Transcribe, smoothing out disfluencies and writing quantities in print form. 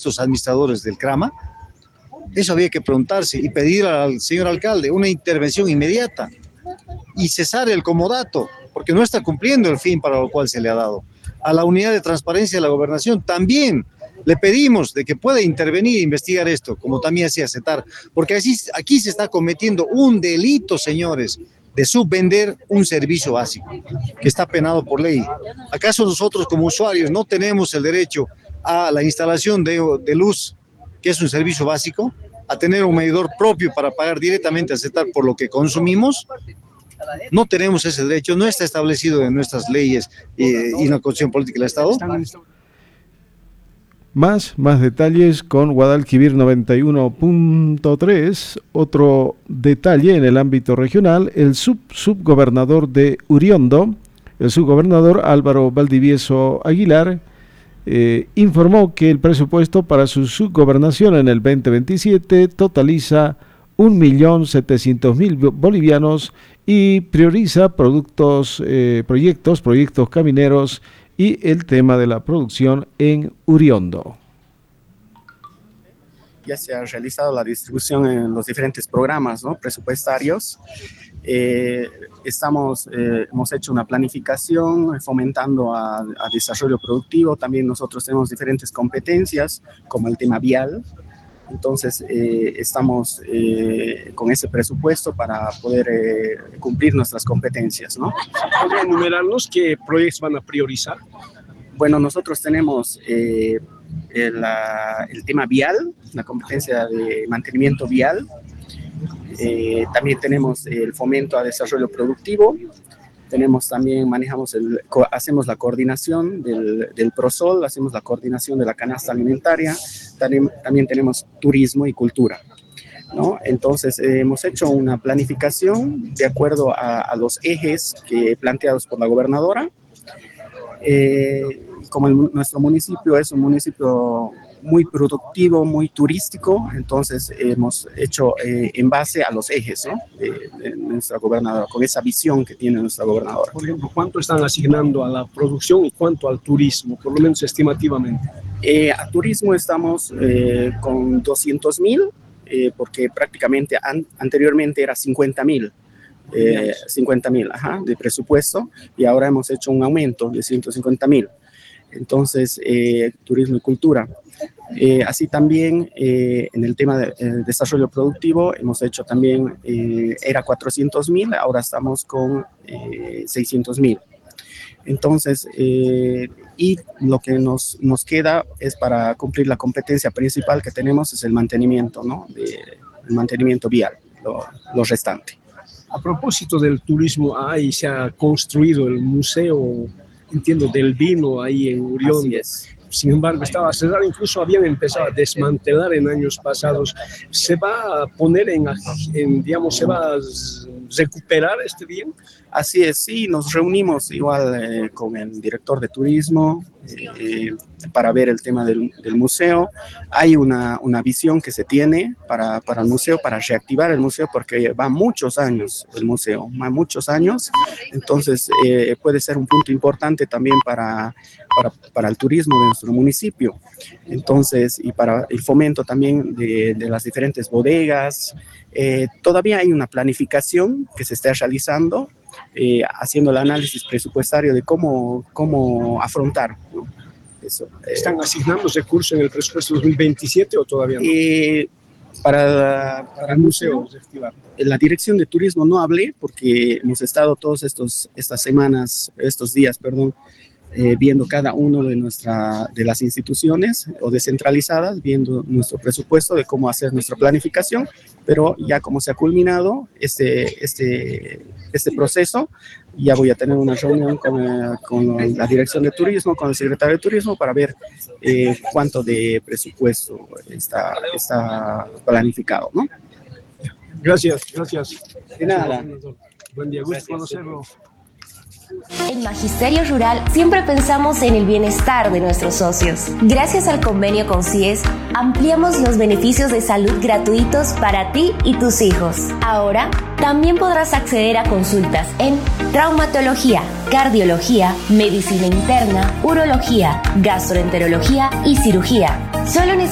estos administradores del CRAMA? Eso había que preguntarse y pedir al señor alcalde una intervención inmediata y cesar el comodato, porque no está cumpliendo el fin para lo cual se le ha dado. A la unidad de transparencia de la gobernación también le pedimos de que pueda intervenir e investigar esto, como también hacía CETAR, porque aquí se está cometiendo un delito, señores, de subvender un servicio básico, que está penado por ley. ¿Acaso nosotros como usuarios no tenemos el derecho a la instalación de luz, que es un servicio básico, a tener un medidor propio para pagar directamente a CETAR por lo que consumimos? No tenemos ese derecho, no está establecido en nuestras leyes y en la Constitución Política del Estado. Más detalles con Guadalquivir 91.3. Otro detalle en el ámbito regional, el subgobernador de Uriondo, el subgobernador Álvaro Valdivieso Aguilar, informó que el presupuesto para su subgobernación en el 2027 totaliza 1.700.000 bolivianos y prioriza proyectos camineros y el tema de la producción en Uriondo. Ya se ha realizado la distribución en los diferentes programas, ¿no?, presupuestarios. Hemos hecho una planificación fomentando a desarrollo productivo. También nosotros tenemos diferentes competencias, como el tema vial. Entonces, estamos con ese presupuesto para poder cumplir nuestras competencias, ¿no? ¿Podría enumerarnos qué proyectos van a priorizar? Bueno, nosotros tenemos el tema vial, la competencia de mantenimiento vial. También tenemos el fomento a desarrollo productivo. Tenemos también, hacemos la coordinación del PROSOL, hacemos la coordinación de la canasta alimentaria. También tenemos turismo y cultura, ¿no? Entonces, hemos hecho una planificación de acuerdo a los ejes planteados por la gobernadora. Como nuestro municipio es un municipio muy productivo, muy turístico, entonces hemos hecho en base a los ejes, ¿no?, de nuestra gobernadora, con esa visión que tiene nuestra gobernadora. Por ejemplo, ¿cuánto están asignando a la producción y cuánto al turismo, por lo menos estimativamente? A turismo estamos con 200.000, porque prácticamente anteriormente era 50.000. 50.000 de presupuesto, y ahora hemos hecho un aumento de 150.000. Entonces, turismo y cultura. Así también en el tema de desarrollo productivo hemos hecho también, era 400.000, ahora estamos con 600.000. Entonces, y lo que nos queda es para cumplir la competencia principal que tenemos, es el mantenimiento, ¿no?, el mantenimiento vial, lo restante. A propósito del turismo, ahí se ha construido el museo, entiendo, del vino ahí en Uriondo. Así es. Sin embargo, estaba cerrado, incluso habían empezado a desmantelar en años pasados. ¿Se va a poner digamos, se va a recuperar este bien? Así es, sí, nos reunimos igual con el director de turismo para ver el tema del museo. Hay una visión que se tiene para el museo, para reactivar el museo, porque va muchos años el museo, va muchos años. Entonces, puede ser un punto importante también para el turismo de nuestro municipio. Entonces, y para el fomento también de las diferentes bodegas. Todavía hay una planificación que se está realizando, haciendo el análisis presupuestario de cómo afrontar, ¿no?, eso. ¿Están asignando recursos en el presupuesto 2027 o todavía no? Para el museo, la dirección de turismo no hablé, porque hemos estado estos días, viendo cada uno de las instituciones o descentralizadas, viendo nuestro presupuesto de cómo hacer nuestra planificación, pero ya como se ha culminado este proceso, ya voy a tener una reunión con la dirección de turismo, con el secretario de turismo, para ver cuánto de presupuesto está planificado, ¿no? Gracias. De nada. Buen día, gusto conocerlo. En Magisterio Rural siempre pensamos en el bienestar de nuestros socios. Gracias al convenio con CIES, ampliamos los beneficios de salud gratuitos para ti y tus hijos. Ahora, también podrás acceder a consultas en traumatología, cardiología, medicina interna, urología, gastroenterología y cirugía. Solo